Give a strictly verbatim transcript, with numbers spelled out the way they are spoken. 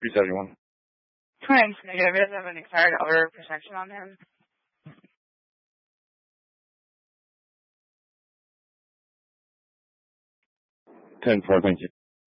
three seventy-one. Thanks, negative. He doesn't have any expired order protection on him. ten four, thank you.